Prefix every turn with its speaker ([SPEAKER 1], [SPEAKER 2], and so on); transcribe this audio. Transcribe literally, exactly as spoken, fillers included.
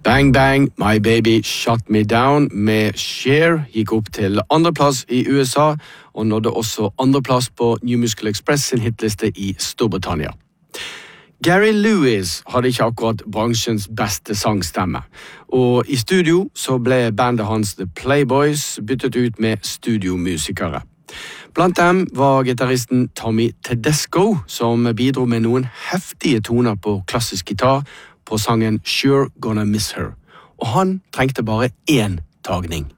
[SPEAKER 1] Bang Bang, My Baby Shut Me Down med Cher gikk opp til andreplass i U S A og nådde også andreplass på New Musical Express sin hitliste i Storbritannia. Gary Lewis hadde ikke akkurat bransjens beste sangstemme, og i studio så ble bandet hans The Playboys byttet ut med studiomusikere. Blant dem var gitarristen Tommy Tedesco, som bidro med noen heftige toner på klassisk gitar på sangen Sure Gonna Miss Her, og han trengte bare én tagning.